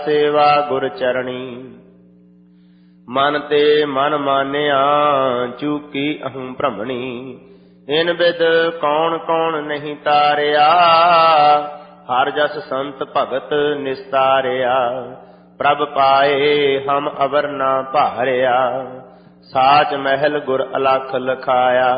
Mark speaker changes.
Speaker 1: ਸੇਵਾ ਗੁਰ ਚਰਣੀ। ਮਨ ਤੇ ਮਨ ਮਾਨਿਆ ਚੂਕੀ ਅਹੰ ਭ੍ਰਮਣੀ। ਇਨ ਬਿਦ ਕੌਣ ਕੌਣ ਨਹੀਂ ਤਾਰਿਆ, ਹਰ ਜਸ ਸੰਤ ਭਗਤ ਨਿਸਤਾਰਿਆ। ਪ੍ਰਭ ਪਾਏ ਹਮ ਅਵਰ ਨਾ ਭਾਰਿਆ, ਸਾਚ ਮਹਿਲ ਗੁਰ ਅਲਖ ਲਖਾਇਆ।